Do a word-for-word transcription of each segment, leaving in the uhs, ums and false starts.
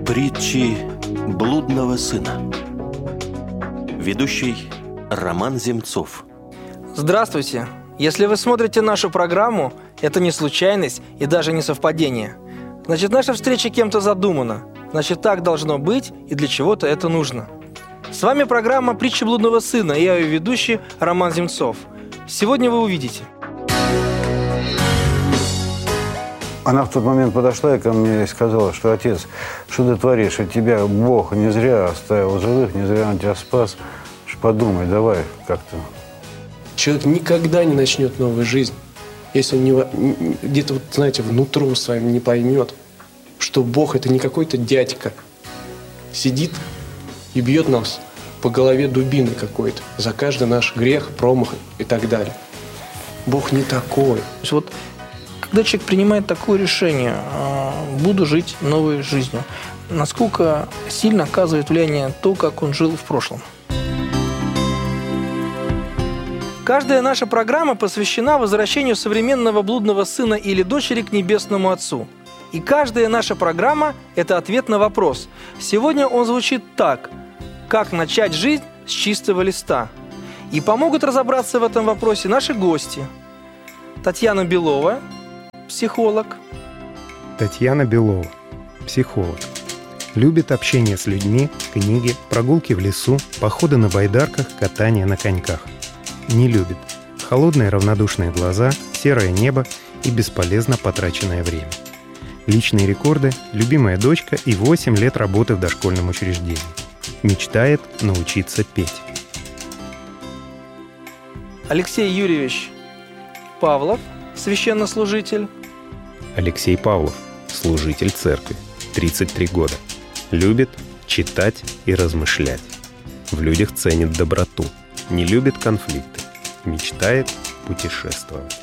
Притчи блудного сына. Ведущий Роман Земцов. Здравствуйте! Если вы смотрите нашу программу, это не случайность и даже не совпадение. Значит, наша встреча кем-то задумана. Значит, так должно быть, и для чего-то это нужно. С вами программа «Притчи блудного сына», и я ее ведущий Роман Земцов. Сегодня вы увидите. Она в тот момент подошла и ко мне и сказала, что: отец, что ты творишь? От тебя Бог не зря оставил живых, не зря Он тебя спас. Подумай, давай как-то. Человек никогда не начнет новую жизнь, если он не, где-то, вот, знаете, внутрь своим не поймет, что Бог – это не какой-то дядька. Сидит и бьет нас по голове дубиной какой-то за каждый наш грех, промах и так далее. Бог не такой. Вот когда человек принимает такое решение, буду жить новой жизнью, насколько сильно оказывает влияние то, как он жил в прошлом? Каждая наша программа посвящена возвращению современного блудного сына или дочери к Небесному Отцу. И каждая наша программа – это ответ на вопрос. Сегодня он звучит так: как начать жизнь с чистого листа? И помогут разобраться в этом вопросе наши гости. Татьяна Белова, психолог. Татьяна Белова, психолог. Любит общение с людьми, книги, прогулки в лесу, походы на байдарках, катание на коньках. Не любит холодные равнодушные глаза, серое небо и бесполезно потраченное время. Личные рекорды, любимая дочка и восемь лет работы в дошкольном учреждении. Мечтает научиться петь. Алексей Юрьевич Павлов, священнослужитель. Алексей Павлов, служитель церкви, тридцать три года. Любит читать и размышлять. В людях ценит доброту. Не любит конфликты. Мечтает путешествовать.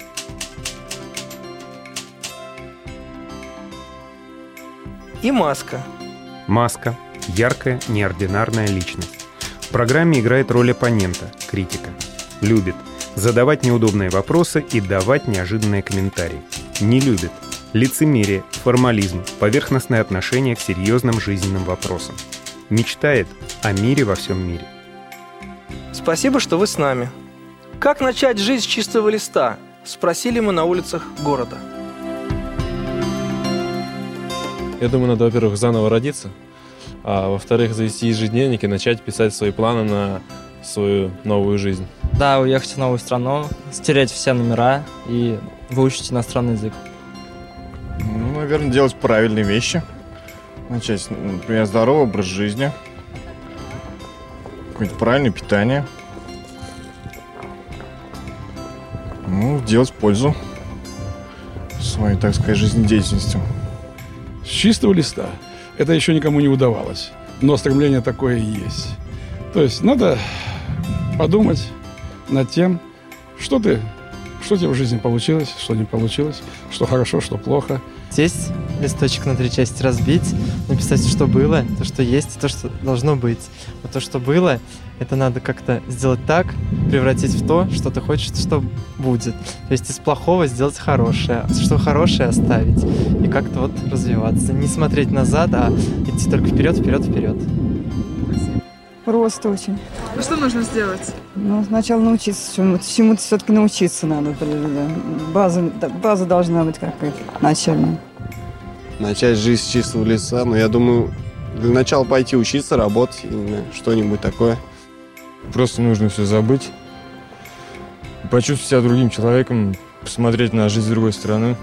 И Маска. Маска – яркая, неординарная личность. В программе играет роль оппонента, критика. Любит задавать неудобные вопросы и давать неожиданные комментарии. Не любит лицемерие, формализм, поверхностное отношение к серьезным жизненным вопросам. Мечтает о мире во всем мире. Спасибо, что вы с нами. Как начать жизнь с чистого листа? Спросили мы на улицах города. Я думаю, надо, во-первых, заново родиться, а во-вторых, завести ежедневник и начать писать свои планы на свою новую жизнь. Да, уехать в новую страну, стереть все номера и выучить иностранный язык. Ну, наверное, делать правильные вещи. Начать, например, здоровый образ жизни, какое-то правильное питание. Ну, делать пользу своей, так сказать, жизнедеятельностью. С чистого листа это еще никому не удавалось, но стремление такое и есть. То есть надо подумать над тем, что ты, что у тебя в жизни получилось, что не получилось, что хорошо, что плохо. Сесть, листочек на три части разбить, написать, что было, то, что есть, и то, что должно быть. Вот то, что было, это надо как-то сделать так, превратить в то, что ты хочешь, что будет. То есть из плохого сделать хорошее, а что хорошее оставить. И как-то вот развиваться. Не смотреть назад, а идти только вперед, вперед, вперед. Просто очень. Ну что нужно сделать? Ну, сначала научиться чему-то. Чему-то все-таки научиться надо. База, база должна быть какая-то начальная. Начать жизнь с чистого листа. Но я думаю, для начала пойти учиться, работать, что-нибудь такое. Просто нужно все забыть, почувствовать себя другим человеком, посмотреть на жизнь с другой стороны.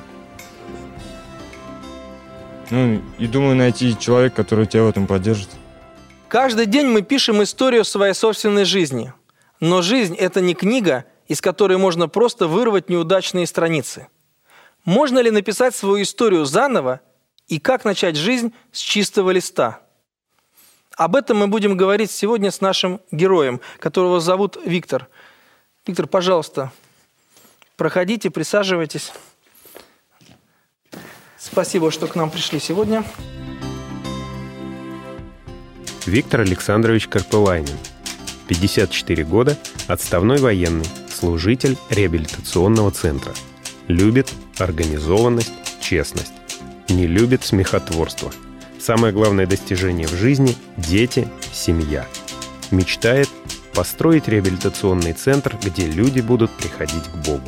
Ну, и думаю, найти человека, который тебя в этом поддержит. Каждый день мы пишем историю своей собственной жизни. Но жизнь – это не книга, из которой можно просто вырвать неудачные страницы. Можно ли написать свою историю заново и как начать жизнь с чистого листа? Об этом мы будем говорить сегодня с нашим героем, которого зовут Виктор. Виктор, пожалуйста, проходите, присаживайтесь. Спасибо, что к нам пришли сегодня. Виктор Александрович Карпылайнин, пятьдесят четыре года, отставной военный, служитель реабилитационного центра. Любит организованность, честность. Не любит смехотворство. Самое главное достижение в жизни – дети, семья. Мечтает построить реабилитационный центр, где люди будут приходить к Богу.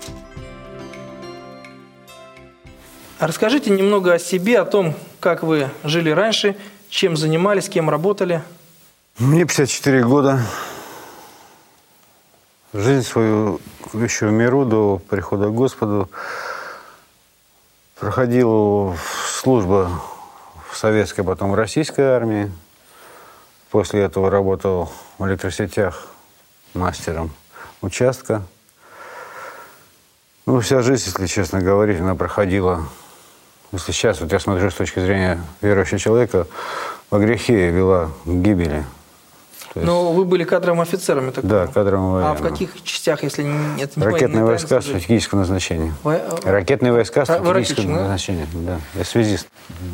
Расскажите немного о себе, о том, как вы жили раньше, чем занимались, кем работали. Мне пятьдесят четыре года. Жизнь свою еще в миру до прихода к Господу проходила служба в советской, потом в российской армии. После этого работал в электросетях мастером участка. Ну, вся жизнь, если честно говорить, она проходила... Если сейчас вот я смотрю с точки зрения верующего человека, во грехе вела к гибели. То есть... Но вы были кадровым офицером, я так Да, кадровым военным. А в каких частях, если не, это не Ракетные войска стратегического назначения. Во... Ракетные войска стратегического а, назначения, да. Я связист.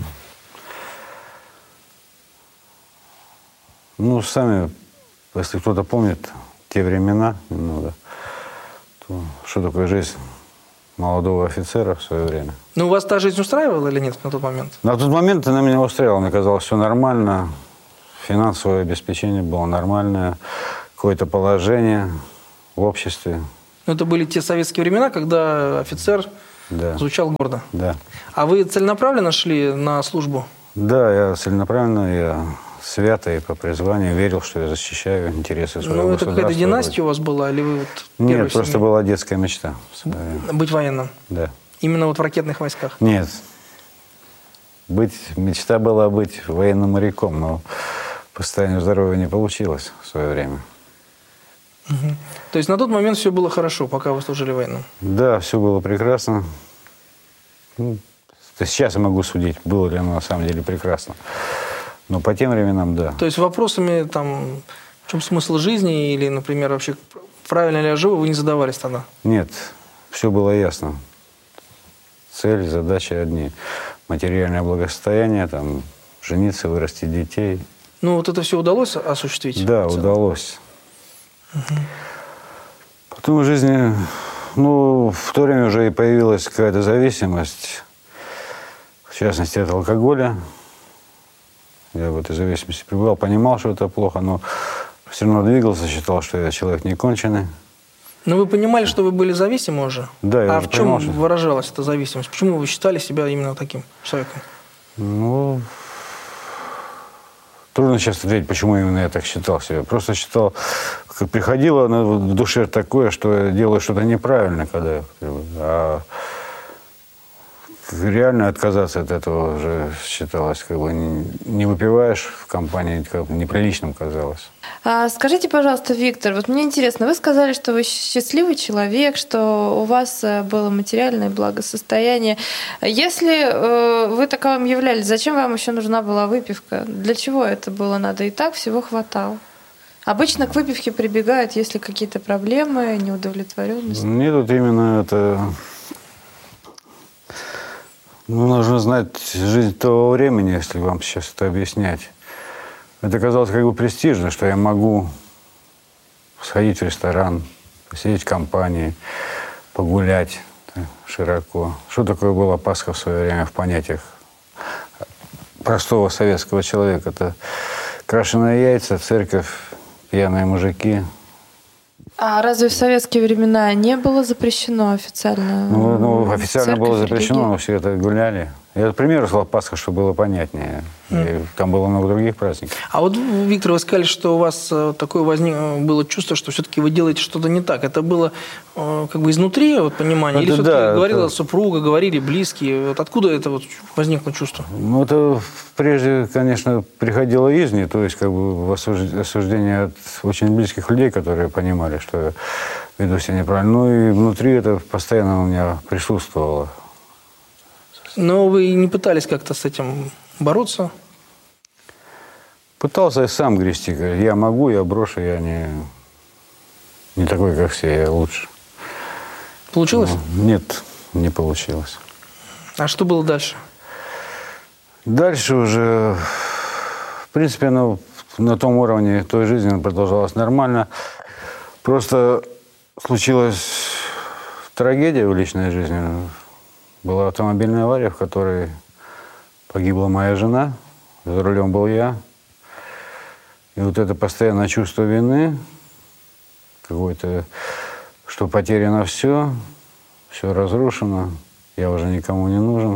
Ну, сами, если кто-то помнит те времена немного, то что такое жизнь молодого офицера в свое время. Ну, вас та жизнь устраивала или нет на тот момент? На тот момент она меня устраивала. Мне казалось, все нормально. Финансовое обеспечение было нормальное. Какое-то положение в обществе. Ну, это были те советские времена, когда офицер да. звучал гордо. Да. А вы целенаправленно шли на службу? Да, я целенаправленно, я свято и по призванию верил, что я защищаю интересы своего ну, государства. Ну, это какая-то династия у вас была? Или вы вот Нет, просто была детская мечта. Быть военным? Да. Именно вот в ракетных войсках? Нет. Быть, мечта была быть военным моряком, но по состоянию здоровья не получилось в свое время. Угу. То есть на тот момент все было хорошо, пока вы служили военным? Да, все было прекрасно. Ну, сейчас я могу судить, было ли оно на самом деле прекрасно. Но по тем временам, да. То есть вопросами, там, в чем смысл жизни или, например, вообще, правильно ли я живу, вы не задавались тогда? Нет, все было ясно. Цель, задачи одни. Материальное благосостояние, там, жениться, вырастить детей. Ну, вот это все удалось осуществить? Да, удалось. Угу. Потом в жизни, ну, в то время уже и появилась какая-то зависимость, в частности, от алкоголя. Я в этой зависимости пребывал, понимал, что это плохо, но все равно двигался, считал, что я человек не конченый. Но вы понимали, что вы были зависимы уже? Да, я А уже в чем понимал, что... выражалась эта зависимость? Почему вы считали себя именно таким человеком? Ну, трудно сейчас ответить, почему именно я так считал себя. Просто считал, как приходило в душе такое, что я делаю что-то неправильно, когда я... А реально отказаться от этого уже считалось, как бы не, не выпиваешь в компании, как бы неприличным казалось. А скажите, пожалуйста, Виктор, вот мне интересно, вы сказали, что вы счастливый человек, что у вас было материальное благосостояние. Если э, вы таковым являлись, зачем вам еще нужна была выпивка? Для чего это было надо? И так всего хватало. Обычно к выпивке прибегают, если какие-то проблемы, неудовлетворенность. Мне тут именно это... Ну, нужно знать жизнь того времени, если вам сейчас это объяснять. Это казалось как бы престижно, что я могу сходить в ресторан, посидеть в компании, погулять широко. Что такое была Пасха в свое время в понятиях простого советского человека? Это крашеные яйца, церковь, пьяные мужики. А разве в советские времена не было запрещено официально? Ну, ну официально церковь, было запрещено, религия? но все это гуляли. Я, к примеру, сказал Пасха, чтобы было понятнее. Mm. И там было много других праздников. А вот, Виктор, вы сказали, что у вас такое возник... было чувство, что все-таки вы делаете что-то не так. Это было как бы изнутри вот, понимание? Это, Или все-таки да, говорила это... супруга, говорили близкие? Вот откуда это вот возникло чувство? Ну, это прежде, конечно, приходило извне, то есть как бы осуждение от очень близких людей, которые понимали, что я веду себя неправильно. Ну и внутри это постоянно у меня присутствовало. Но вы не пытались как-то с этим бороться? Пытался я сам грести. Я могу, я брошу, я не, не такой, как все, я лучше. Получилось? Но нет, не получилось. А что было дальше? Дальше уже, в принципе, оно на том уровне той жизни продолжалось нормально. Просто случилась трагедия в личной жизни. Была автомобильная авария, в которой погибла моя жена За рулем был я. И вот это постоянное чувство вины, какое-то, что потеряно все, все разрушено, я уже никому не нужен.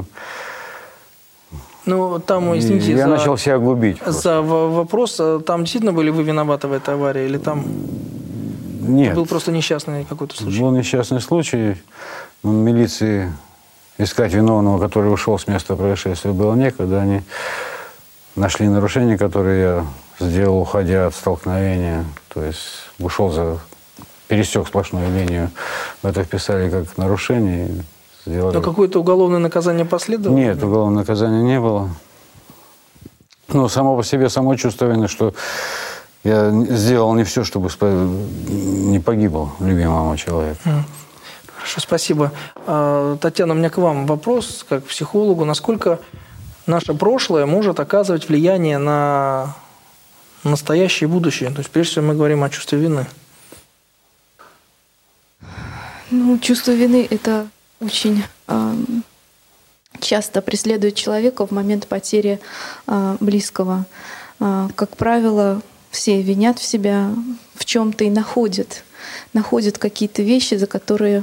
Ну, там, извините, я за, начал себя губить. За вопрос, там действительно были вы виноваты в этой аварии, или там Нет. был просто несчастный какой-то случай? Был несчастный случай. В милиции искать виновного, который ушел с места происшествия, было некогда. Они нашли нарушение, которое я сделал, уходя от столкновения. То есть ушел за... пересек сплошную линию. Это вписали как нарушение. Сделали... Но какое-то уголовное наказание последовало? Нет, уголовного наказания не было. Но само по себе, само чувство вины, что я сделал не все, чтобы не погибл любимого человека. Хорошо, спасибо. Татьяна, у меня к вам вопрос, как к психологу. Насколько наше прошлое может оказывать влияние на настоящее и будущее? То есть, прежде всего, мы говорим о чувстве вины. Ну, чувство вины – это очень э, часто преследует человека в момент потери э, близкого. Э, как правило, все винят в себя в чем-то и находят, находят какие-то вещи, за которые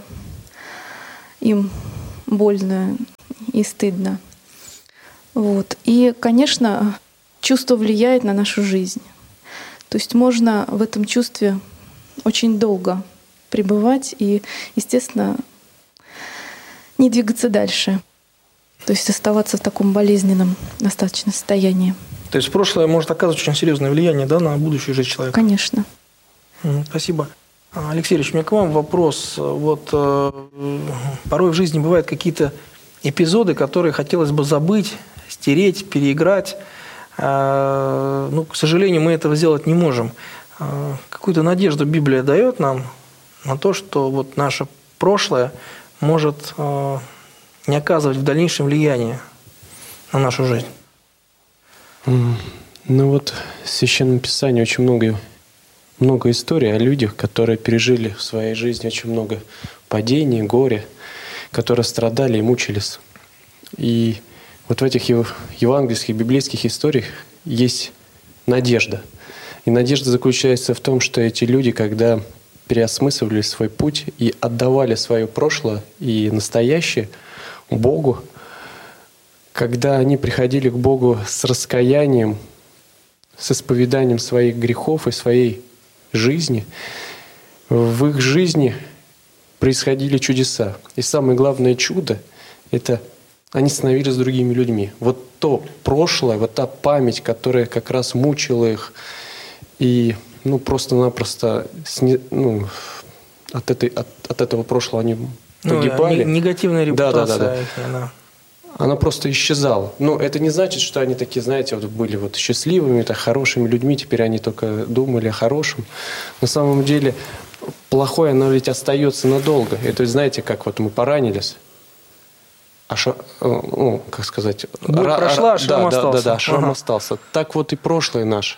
им больно и стыдно. Вот. И, конечно, чувство влияет на нашу жизнь. То есть можно в этом чувстве очень долго пребывать и, естественно, не двигаться дальше. То есть оставаться в таком болезненном достаточно состоянии. То есть прошлое может оказывать очень серьезное влияние, да, на будущую жизнь человека? Конечно. Спасибо. Алексей Ильич, у меня к вам вопрос. Вот э, порой в жизни бывают какие-то эпизоды, которые хотелось бы забыть, стереть, переиграть. Э, ну, к сожалению, мы этого сделать не можем. Э, какую-то надежду Библия дает нам на то, что вот наше прошлое может э, не оказывать в дальнейшем влияния на нашу жизнь. Mm. Ну вот в Священном Писании очень много, много историй о людях, которые пережили в своей жизни очень много падений, горя, которые страдали и мучились. И вот в этих евангельских, библейских историях есть надежда. И надежда заключается в том, что эти люди, когда переосмысливали свой путь и отдавали свое прошлое и настоящее Богу, когда они приходили к Богу с раскаянием, с исповеданием своих грехов и своей жизни, в их жизни происходили чудеса. И самое главное чудо — это они становились другими людьми. Вот то прошлое, вот та память, которая как раз мучила их, и ну, просто-напросто ну, от, этой, от, от этого прошлого они погибали. Ну, негативная репутация. Да, да, да, да. да. Она просто исчезала. Но это не значит, что они такие, знаете, вот были вот счастливыми, так, хорошими людьми, теперь они только думали о хорошем. На самом деле плохое, оно ведь остается надолго. Это, знаете, как вот мы поранились, а ша, ну, как сказать... Боль ра- прошла, а шрам да, остался. Да, да, да, шрам ага. остался. Так вот и прошлое наше.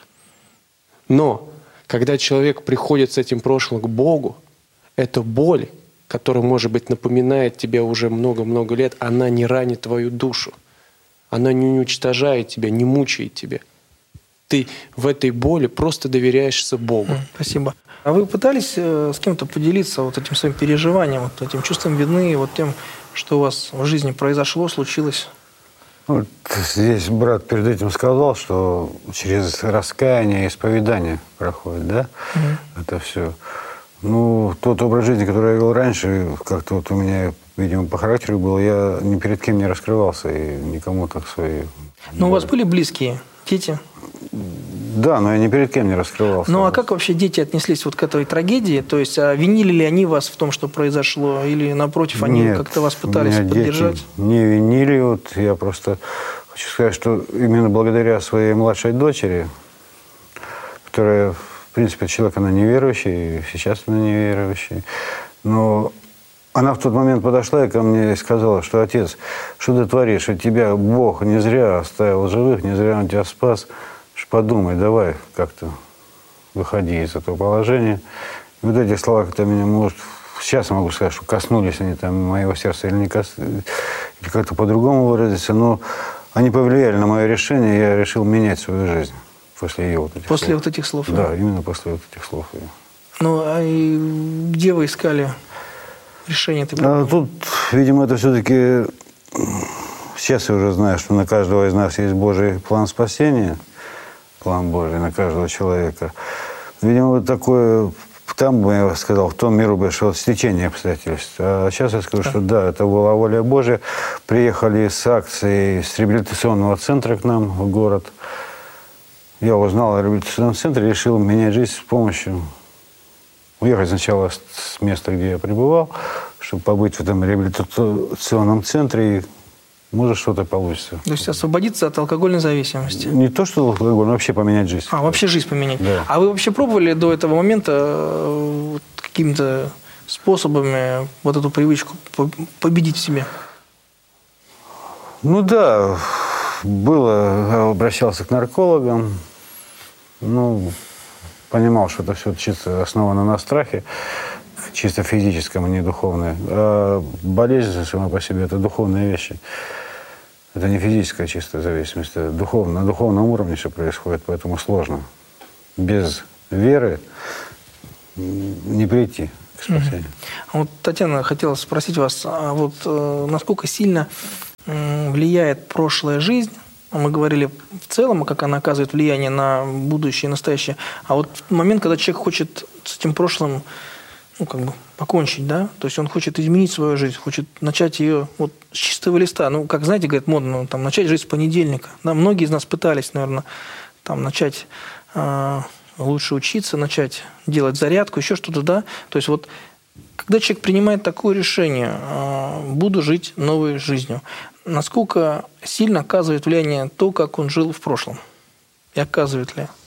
Но когда человек приходит с этим прошлым к Богу, эта боль, которая, может быть, напоминает тебе уже много-много лет, она не ранит твою душу. Она не уничтожает тебя, не мучает тебя. Ты в этой боли просто доверяешься Богу. Спасибо. А вы пытались э, с кем-то поделиться вот этим своим переживанием, вот этим чувством вины, вот тем, что у вас в жизни произошло, случилось? Вот здесь брат перед этим сказал, что через раскаяние и исповедание проходит, да, угу. это все. Ну, тот образ жизни, который я вел раньше, как-то вот у меня, видимо, по характеру было, я ни перед кем не раскрывался и никому так свои... Но у вас были близкие, дети? Да, но я ни перед кем не раскрывался. Ну, а как вообще дети отнеслись вот к этой трагедии? То есть, а винили ли они вас в том, что произошло? Или, напротив, они Нет, как-то вас пытались меня поддержать? Дети не винили. Вот я просто хочу сказать, что именно благодаря своей младшей дочери, которая, в принципе, человек, она неверующий, и сейчас она неверующий, но она в тот момент подошла и ко мне и сказала, что отец, что ты творишь? От тебя Бог не зря оставил живых, не зря Он тебя спас. Подумай, давай как-то выходи из этого положения. И вот эти слова, которые меня, может, сейчас могу сказать, что коснулись они там моего сердца или не коснулись, или как-то по-другому выразиться, но они повлияли на мое решение, я решил менять свою жизнь после ее вот этих После слов. вот этих слов? Да, именно после вот этих слов. Ну, а и где вы искали решение этой проблемы? А тут, видимо, это все-таки... Сейчас я уже знаю, что на каждого из нас есть Божий план спасения, план Божий на каждого человека. Видимо, вот такое... Там бы я сказал, в том миру бы шло стечение обстоятельств. А сейчас я скажу, что да, это была воля Божия. Приехали с акцией с реабилитационного центра к нам в город. Я узнал о реабилитационном центре, решил менять жизнь с помощью... Уехать сначала с места, где я пребывал, чтобы побыть в этом реабилитационном центре, и может что-то получится. То есть освободиться от алкогольной зависимости? Не то, что алкоголь, вообще поменять жизнь. А, вообще жизнь поменять. Да. А вы вообще пробовали до этого момента вот, какими-то способами вот эту привычку победить в себе? Ну да, было, обращался к наркологам, ну, понимал, что это все чисто основано на страхе, чисто физическом, а не духовное. А болезнь сама по себе – это духовные вещи. Это не физическая чистая зависимость, это духовно, на духовном уровне все происходит, поэтому сложно. Без веры не прийти к спасению. А вот, Татьяна, хотела спросить вас, а вот э, насколько сильно э, влияет прошлая жизнь? Мы говорили в целом, как она оказывает влияние на будущее и настоящее. А вот в момент, когда человек хочет с этим прошлым, ну, как бы покончить, да, то есть он хочет изменить свою жизнь, хочет начать ее вот с чистого листа. Ну, как, знаете, говорят, модно, ну, там, начать жизнь с понедельника. Да, многие из нас пытались, наверное, там, начать э, лучше учиться, начать делать зарядку, еще что-то, да. То есть вот, когда человек принимает такое решение, э, буду жить новой жизнью, насколько сильно оказывает влияние то, как он жил в прошлом? И оказывает ли?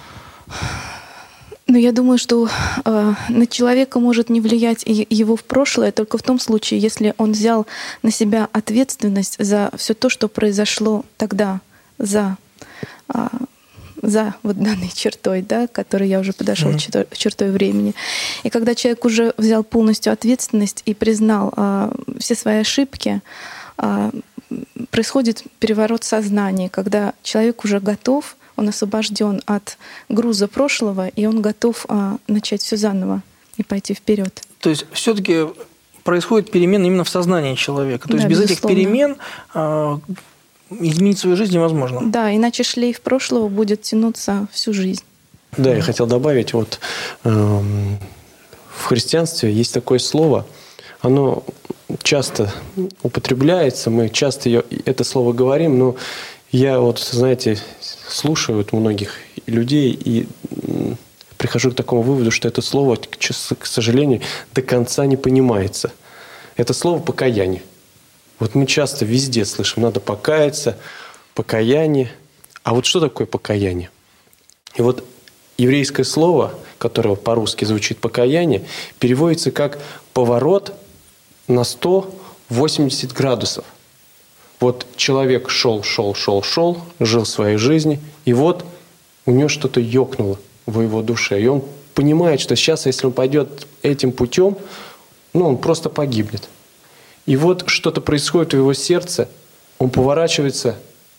Ну, я думаю, что э, на человека может не влиять и его в прошлое только в том случае, если он взял на себя ответственность за все то, что произошло тогда, за, э, за вот данной чертой, да, к которой я уже подошел, mm-hmm. чертой, чертой времени. И когда человек уже взял полностью ответственность и признал э, все свои ошибки, э, происходит переворот сознания, когда человек уже готов, он освобожден от груза прошлого, и он готов а, начать все заново и пойти вперед. То есть все-таки происходит перемена именно в сознании человека. То да, есть без безусловно. этих перемен а, изменить свою жизнь невозможно. Да, иначе шлейф прошлого будет тянуться всю жизнь. Да, я хотел добавить, вот э, в христианстве есть такое слово, оно часто употребляется, мы часто ее, это слово говорим, но я вот, знаете, слушаю вот многих людей и прихожу к такому выводу, что это слово, к сожалению, до конца не понимается. Это слово «покаяние». Вот мы часто везде слышим, надо покаяться, покаяние. А вот что такое покаяние? И вот еврейское слово, которое по-русски звучит «покаяние», переводится как «поворот на сто восемьдесят градусов». Вот человек шел, шел, шел, шел, жил своей жизнью, и вот у него что-то ёкнуло в его душе. И он понимает, что сейчас, если он пойдет этим путем, ну, он просто погибнет. И вот что-то происходит в его сердце, он поворачивается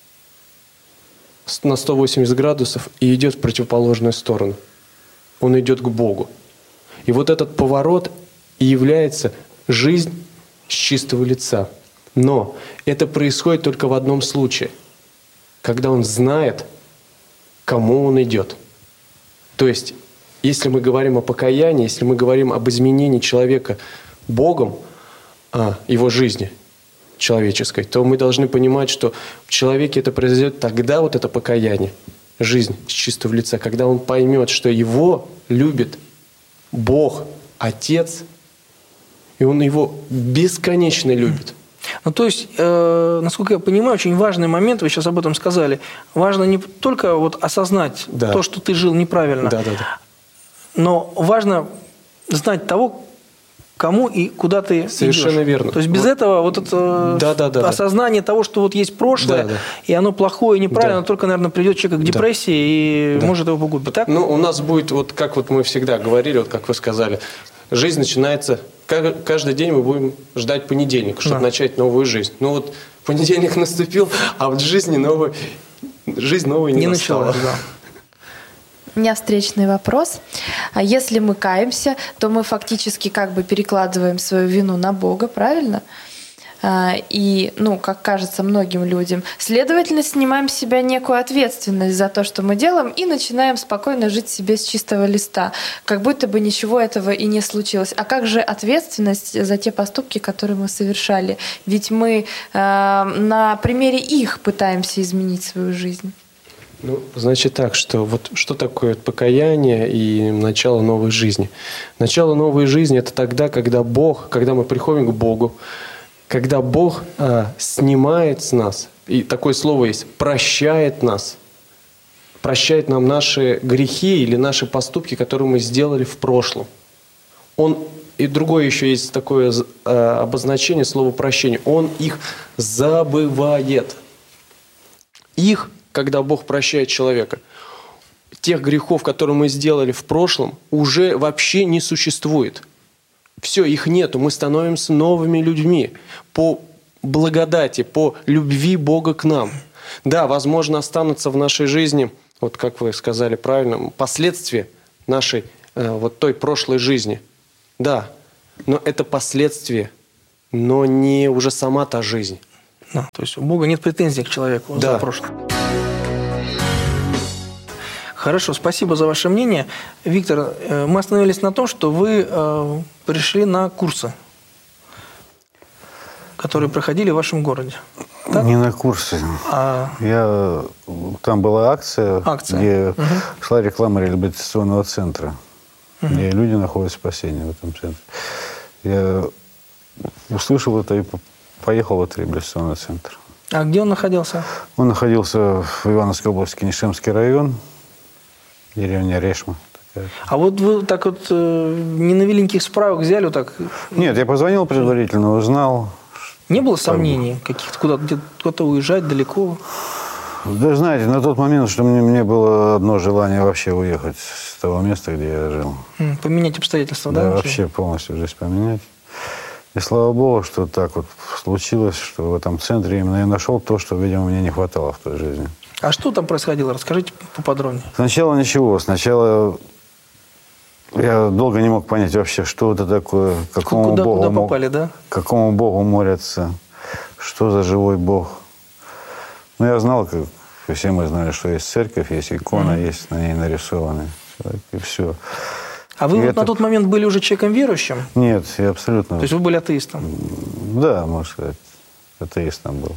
на сто восемьдесят градусов и идет в противоположную сторону. Он идет к Богу. И вот этот поворот и является жизнь с чистого лица. Но это происходит только в одном случае, когда он знает, к кому он идет. То есть, если мы говорим о покаянии, если мы говорим об изменении человека Богом, а, его жизни человеческой, то мы должны понимать, что в человеке это произойдет тогда, вот это покаяние, жизнь с чистого лица, когда он поймет, что его любит Бог, Отец, и он его бесконечно любит. Ну, то есть, э, насколько я понимаю, очень важный момент, вы сейчас об этом сказали, важно не только вот осознать да. то, что ты жил неправильно, да, да, да. но важно знать того, кому и куда ты Совершенно идешь. верно. То есть без вот. этого вот это да, да, да, осознание да. того, что вот есть прошлое, да, да. и оно плохое и неправильно, да. только, наверное, приведет человека к депрессии да. и да. может его погубить. Так? Ну, у нас будет, вот как вот мы всегда говорили, вот как вы сказали, жизнь начинается каждый день мы будем ждать понедельника, чтобы Да. начать новую жизнь. Ну вот понедельник наступил, а вот жизни новой, жизнь новой не, Не настала. началась, да. У меня встречный вопрос. А если мы каемся, то мы фактически как бы перекладываем свою вину на Бога, правильно? А, И, ну, как кажется многим людям, следовательно, снимаем с себя некую ответственность за то, что мы делаем, и начинаем спокойно жить себе с чистого листа, как будто бы ничего этого и не случилось. А как же ответственность за те поступки, которые мы совершали? Ведь мы э, на примере их пытаемся изменить свою жизнь. Ну, значит так, что вот что такое покаяние и начало новой жизни? Начало новой жизни – это тогда, когда Бог, когда мы приходим к Богу, когда Бог а, снимает с нас, и такое слово есть, прощает нас, прощает нам наши грехи или наши поступки, которые мы сделали в прошлом. Он, и другое еще есть такое а, обозначение слова прощение, Он их забывает. Их, когда Бог прощает человека, тех грехов, которые мы сделали в прошлом, уже вообще не существует. Все, их нету. Мы становимся новыми людьми по благодати, по любви Бога к нам. Да, возможно, останутся в нашей жизни, вот как вы сказали правильно, последствия нашей э, вот той прошлой жизни. Да, но это последствия, но не уже сама та жизнь. Да, то есть у Бога нет претензий к человеку Да. за прошлое. Хорошо, спасибо за ваше мнение. Виктор, э, мы остановились на том, что вы э, пришли на курсы, которые проходили в вашем городе. Так? Не на курсы. А... Я... Там была акция, Акция. где Угу. шла реклама реабилитационного центра, Угу. где люди находят спасение в этом центре. Я услышал это и поехал в этот реабилитационный центр. А где он находился? Он находился в Ивановской области, Кенешемский район, деревня Решма. Такая. А вот вы так вот э, не на великих справок взяли вот так? Нет, я позвонил предварительно, узнал. Не было сомнений каких-то куда-то, где-то куда-то уезжать далеко? Да, знаете, на тот момент, что мне, мне было одно желание вообще уехать с того места, где я жил. М, Поменять обстоятельства, да? Да, вообще? вообще полностью жизнь поменять. И слава богу, что так вот случилось, что в этом центре именно я нашел то, что, видимо, мне не хватало в той жизни. А что там происходило? Расскажите поподробнее. Сначала ничего. Сначала я долго не мог понять вообще, что это такое, к какому Куда, богу куда мог- попали, да? к какому богу молятся, что за живой бог. Ну, я знал, как и все мы знали, что есть церковь, есть икона, Мгм. есть на ней нарисованный человек, и все. А вы И вот это- на тот момент были уже человеком верующим? Нет, я абсолютно... То есть вы были атеистом? Да, можно сказать, атеистом был.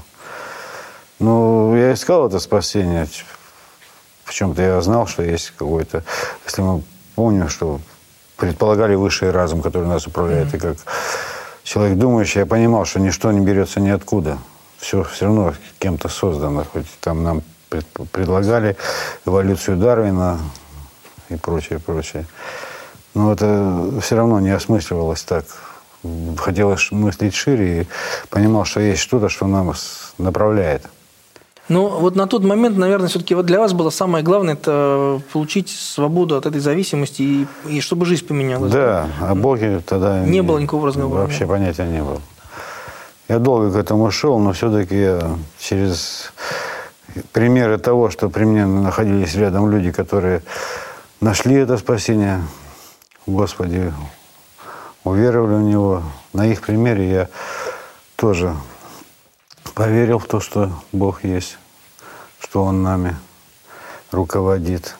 Ну, я искал это спасение. В чем-то я знал, что есть какой-то... Если мы помним, что предполагали высший разум, который нас управляет, и как человек думающий, я понимал, что ничто не берется ниоткуда. Все все равно кем-то создано. Хоть там нам пред- предлагали эволюцию Дарвина и прочее, прочее. Но это все равно не осмысливалось так. Хотелось мыслить шире и понимал, что есть что-то, что нас направляет. Ну, вот на тот момент, наверное, все-таки вот для вас было самое главное – это получить свободу от этой зависимости и, и чтобы жизнь поменялась. Да, о Боге тогда... Не было никакого разговора, Вообще понятия не было. Я долго к этому шел, но все-таки я через примеры того, что при мне находились рядом люди, которые нашли это спасение в Господе, уверовали в Него. На их примере я тоже поверил в то, что Бог есть, что Он нами руководит.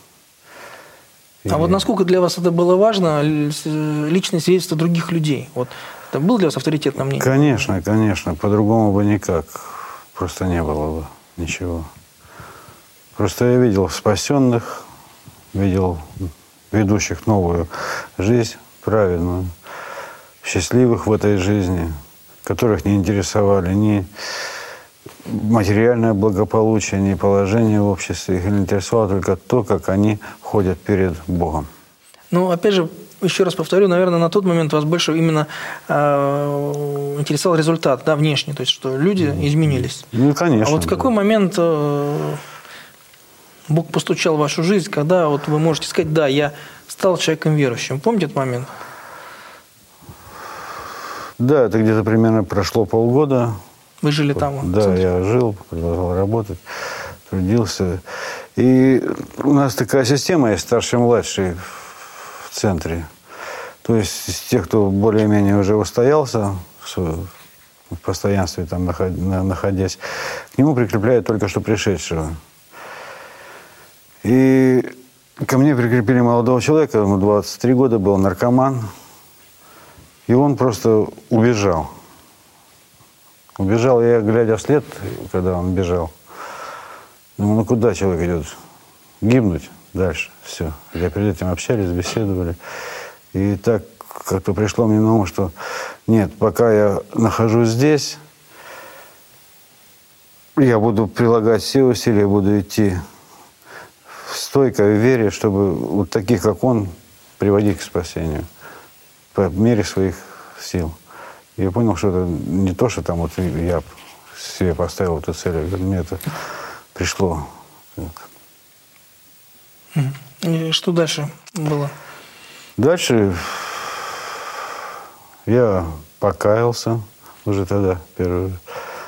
А вот насколько для вас это было важно, л- личное свидетельство других людей? Вот это было для вас авторитетное мнение? Конечно, конечно. По-другому бы никак. Просто не было бы ничего. Просто я видел спасенных, видел ведущих новую жизнь, праведную, счастливых в этой жизни, которых не интересовали ни материальное благополучие, ни положение в обществе. Их интересовало только то, как они ходят перед Богом. Ну, опять же, еще раз повторю, наверное, на тот момент вас больше именно э, интересовал результат, да, внешний, то есть, что люди изменились. Ну, конечно. А вот в какой момент э, Бог постучал в вашу жизнь, когда вот вы можете сказать, да, я стал человеком верующим? Помните этот момент? Да, это где-то примерно прошло полгода. Вы жили там? Да, я жил, продолжал работать, трудился. И у нас такая система есть, старший-младший в центре. То есть из тех, кто более-менее уже устоялся в постоянстве, там, находясь, к нему прикрепляют только что пришедшего. И ко мне прикрепили молодого человека, ему двадцать три года, был наркоман. И он просто убежал. Убежал я, глядя вслед, когда он бежал. Думаю, ну куда человек идет? Гибнуть дальше. Все. Я перед этим общались, беседовали. И так как-то пришло мне на ум, что нет, пока я нахожусь здесь, я буду прилагать все усилия, буду идти в стойкой вере, чтобы вот таких, как он, приводить к спасению по мере своих сил. И я понял, что это не то, что там вот я себе поставил эту цель, мне это пришло. И что дальше было? Дальше я покаялся уже тогда, первый раз.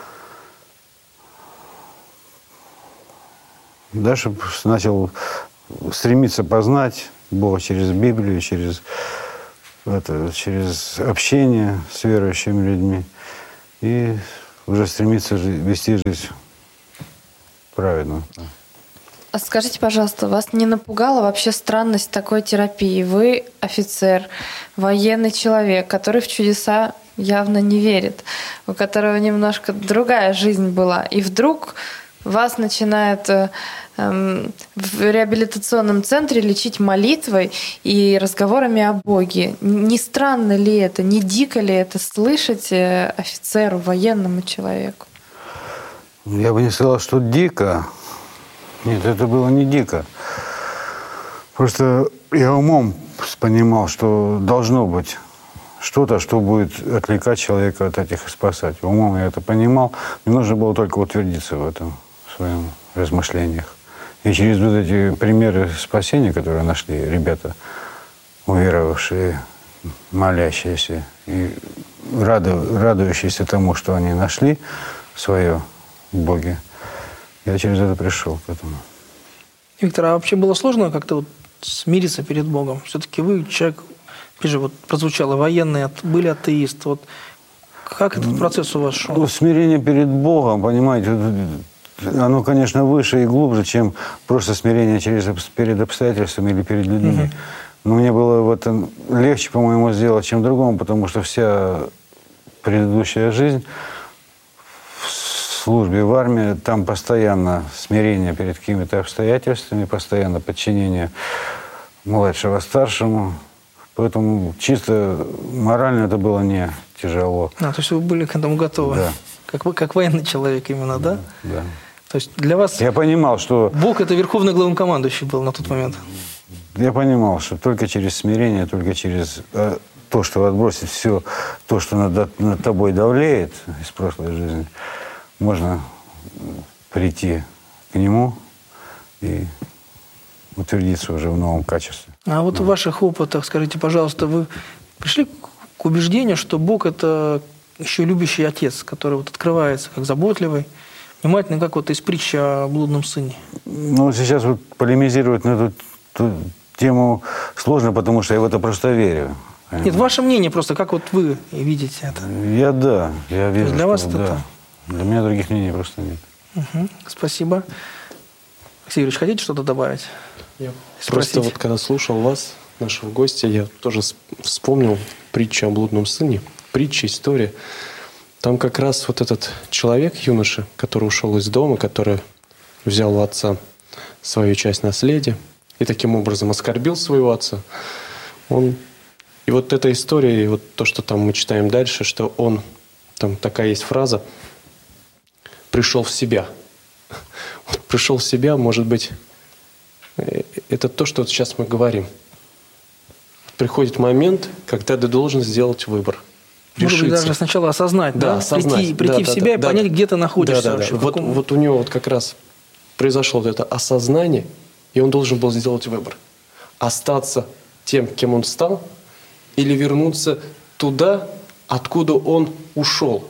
Дальше начал стремиться познать Бога через Библию, через, это, через общение с верующими людьми. И уже стремиться вести жизнь праведную. А скажите, пожалуйста, вас не напугала вообще странность такой терапии? Вы офицер, военный человек, который в чудеса явно не верит, у которого немножко другая жизнь была. И вдруг вас начинают э, э, в реабилитационном центре лечить молитвой и разговорами о Боге. Не странно ли это, не дико ли это слышать э, офицеру, военному человеку? Я бы не сказал, что дико. Нет, это было не дико. Просто я умом понимал, что должно быть что-то, что будет отвлекать человека от этих и спасать. Умом я это понимал. Мне нужно было только утвердиться в этом, в своих размышлениях. И через вот эти примеры спасения, которые нашли ребята, уверовавшие, молящиеся и раду, радующиеся тому, что они нашли свое в Боге, я через это пришел к этому. Виктор, а вообще было сложно как-то вот смириться перед Богом? Все-таки вы человек, опять же, вот прозвучало, военный, были атеист. Вот как этот процесс у вас шел? Ну, смирение перед Богом, понимаете, оно, конечно, выше и глубже, чем просто смирение через, перед обстоятельствами или перед людьми. Угу. Но мне было в этом легче, по-моему, сделать, чем другому, потому что вся предыдущая жизнь в службе в армии, там постоянно смирение перед какими-то обстоятельствами, постоянно подчинение младшего старшему. Поэтому чисто морально это было не тяжело. А, то есть вы были к этому готовы? Да. Как, вы, как военный человек именно, да? Да. То есть для вас... Я понимал, что... Бог – это верховный главнокомандующий был на тот момент. Я понимал, что только через смирение, только через э, то, что отбросить все то, что над, над тобой давлеет из прошлой жизни, можно прийти к Нему и утвердиться уже в новом качестве. А вот да. В ваших опытах, скажите, пожалуйста, вы пришли к убеждению, что Бог – это еще любящий Отец, который вот открывается как заботливый, внимательный, как вот из притчи о блудном сыне? Ну, сейчас вот полемизировать на эту, эту тему сложно, потому что я в это просто верю. Нет, ваше мнение просто, как вот вы видите это? Я да, я вижу, для вас что, это да. так? Для меня других мнений просто нет. Угу, спасибо. Алексей Юрьевич, хотите что-то добавить? Я просто вот когда слушал вас, нашего гостя, я тоже вспомнил притчу о блудном сыне. Притча, история. Там как раз вот этот человек, юноша, который ушел из дома, который взял у отца свою часть наследия и таким образом оскорбил своего отца. Он... И вот эта история, и вот то, что там мы читаем дальше, что он, там такая есть фраза, пришел в себя. Вот пришел в себя, может быть, это то, что вот сейчас мы говорим. Приходит момент, когда ты должен сделать выбор. Может быть, даже сначала осознать, да? да? Осознать. Прийти, прийти да, в себя да, и да, понять, да. где ты находишься да, да, вообще. Да. Вот, каком... вот у него вот как раз произошло вот это осознание, и он должен был сделать выбор. Остаться тем, кем он стал, или вернуться туда, откуда он ушел,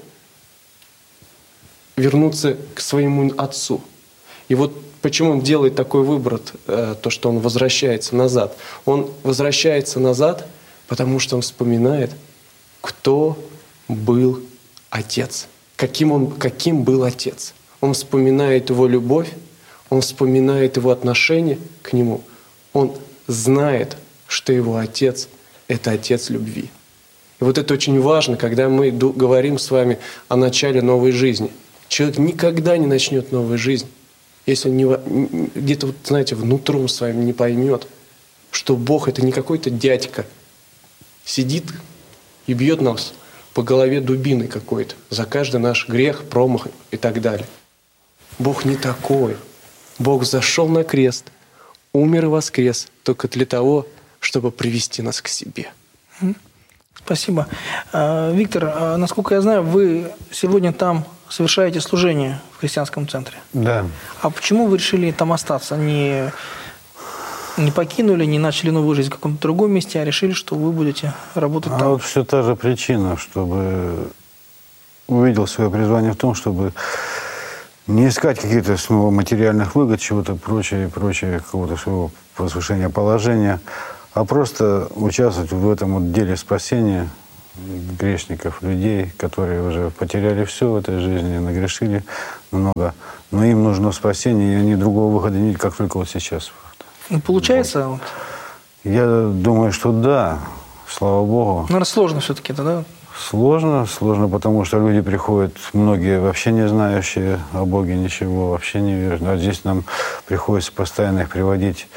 вернуться к своему отцу. И вот почему он делает такой выбор, то, что он возвращается назад. Он возвращается назад, потому что он вспоминает, кто был отец, каким, он, каким был отец. Он вспоминает его любовь, он вспоминает его отношение к нему. Он знает, что его отец – это отец любви. И вот это очень важно, когда мы говорим с вами о начале новой жизни. Человек никогда не начнет новую жизнь, если он не, где-то, вот, знаете, внутром своим не поймет, что Бог – это не какой-то дядька, сидит и бьет нас по голове дубиной какой-то за каждый наш грех, промах и так далее. Бог не такой. Бог зашел на крест, умер и воскрес только для того, чтобы привести нас к себе. Спасибо. Виктор, насколько я знаю, вы сегодня там совершаете служение в христианском центре. Да. А почему вы решили там остаться? Не, не покинули, не начали новую жизнь в каком-то другом месте, а решили, что вы будете работать а там? Вот все та же причина, чтобы увидел свое призвание в том, чтобы не искать каких-то снова материальных выгод, чего-то прочее, прочее, какого-то своего возвышения положения, а просто участвовать в этом вот деле спасения грешников, людей, которые уже потеряли все в этой жизни, нагрешили много, но им нужно спасение, и они другого выхода не видят, как только вот сейчас. Ну, получается? Вот. Я думаю, что да, слава Богу. Наверное, сложно все-таки это, да? Сложно, сложно, потому что люди приходят, многие вообще не знающие о Боге ничего, вообще не верят. А здесь нам приходится постоянно их приводить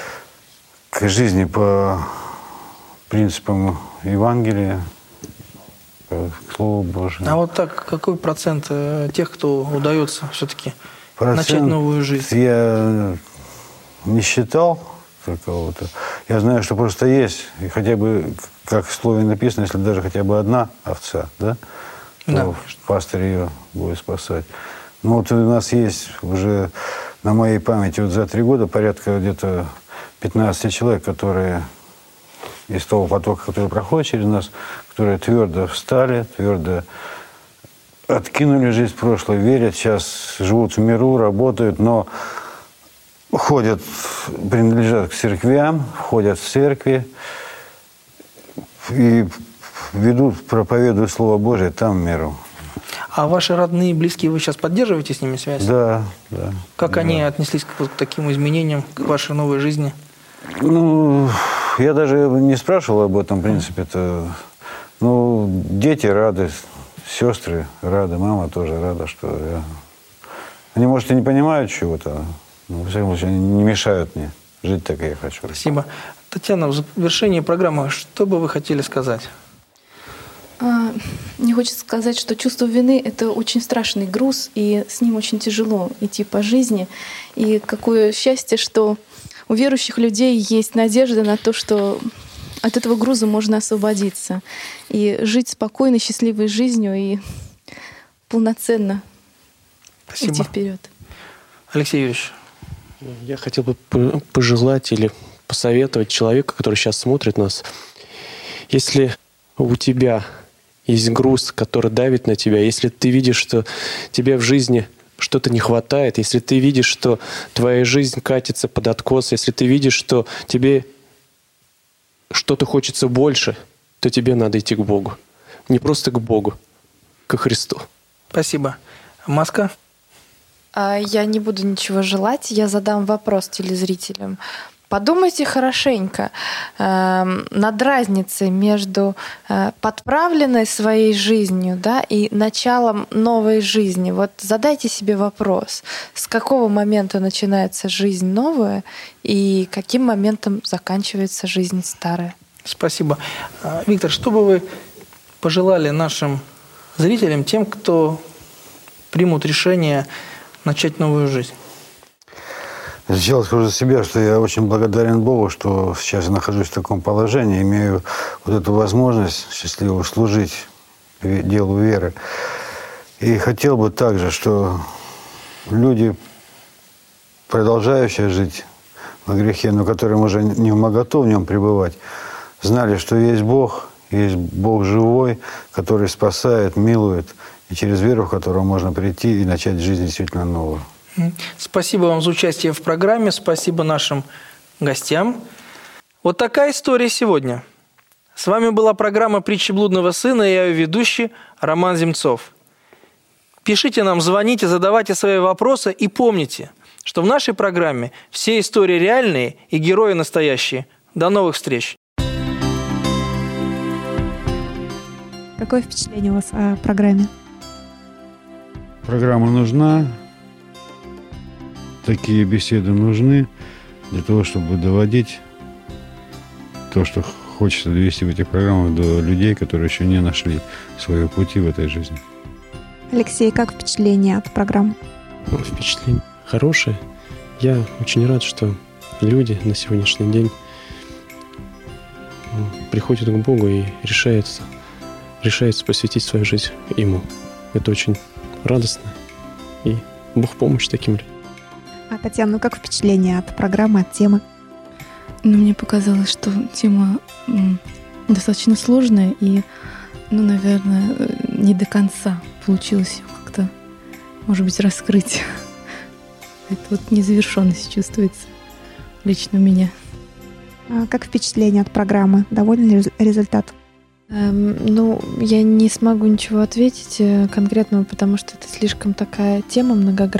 к жизни по принципам Евангелия, к Слову Божьему. А вот так, какой процент тех, кто удается все-таки начать новую жизнь? Я не считал какого-то. Я знаю, что просто есть, и хотя бы, как в слове написано, если даже хотя бы одна овца, да, да, то пастырь ее будет спасать. Ну вот у нас есть уже на моей памяти вот за три года порядка где-то пятнадцать человек, которые из того потока, который проходит через нас, которые твердо встали, твердо откинули жизнь прошлой, верят, сейчас живут в миру, работают, но ходят, принадлежат к церквям, ходят в церкви и ведут, проповедуют Слово Божие там, в миру. А ваши родные и близкие, вы сейчас поддерживаете с ними связь? Да, да. Как да. они отнеслись к, вот, к таким изменениям, к вашей новой жизни? Ну, я даже не спрашивал об этом, в принципе-то. Ну, дети рады, сестры рады, мама тоже рада, что я... Они, может, и не понимают чего-то, но, во всяком случае, они не мешают мне жить так, как я хочу. Спасибо. Татьяна, в завершении программы, что бы вы хотели сказать? Мне хочется сказать, что чувство вины — это очень страшный груз, и с ним очень тяжело идти по жизни. И какое счастье, что у верующих людей есть надежда на то, что от этого груза можно освободиться и жить спокойной, счастливой жизнью и полноценно Спасибо. Идти вперед. Алексей Юрьевич. Я хотел бы пожелать или посоветовать человеку, который сейчас смотрит нас, если у тебя есть груз, который давит на тебя, если ты видишь, что тебе в жизни что-то не хватает, если ты видишь, что твоя жизнь катится под откос, если ты видишь, что тебе что-то хочется больше, то тебе надо идти к Богу. Не просто к Богу, ко Христу. Спасибо. Маска? Я не буду ничего желать, я задам вопрос телезрителям. Подумайте хорошенько э, над разницей между э, подправленной своей жизнью, да, и началом новой жизни. Вот задайте себе вопрос, с какого момента начинается жизнь новая и каким моментом заканчивается жизнь старая. Спасибо. Виктор, что бы вы пожелали нашим зрителям, тем, кто примут решение начать новую жизнь? Сначала скажу за себя, что я очень благодарен Богу, что сейчас я нахожусь в таком положении, имею вот эту возможность счастливо служить делу веры. И хотел бы также, что люди, продолжающие жить во грехе, но которым уже не вмоготу в нем пребывать, знали, что есть Бог, есть Бог живой, который спасает, милует, и через веру, в которую можно прийти и начать жизнь действительно новую. Спасибо вам за участие в программе, спасибо нашим гостям. Вот такая история сегодня. С вами была программа «Притчи блудного сына» и я ее ведущий Роман Земцов. Пишите нам, звоните, задавайте свои вопросы и помните, что в нашей программе все истории реальные и герои настоящие. До новых встреч! Какое впечатление у вас о программе? Программа нужна. Такие беседы нужны для того, чтобы доводить то, что хочется довести в этих программах до людей, которые еще не нашли своего пути в этой жизни. Алексей, как впечатление от программы? Ну, впечатление хорошее. Я очень рад, что люди на сегодняшний день приходят к Богу и решаются, решаются посвятить свою жизнь Ему. Это очень радостно. И Бог помощь таким людям. А, Татьяна, ну как впечатление от программы, от темы? Ну, мне показалось, что тема м, достаточно сложная и, ну, наверное, не до конца получилось ее как-то, может быть, раскрыть. Это вот незавершенность чувствуется лично у меня. А как впечатление от программы? Довольны ли результатом? Эм, ну, я не смогу ничего ответить э, конкретного, потому что это слишком такая тема многогранная.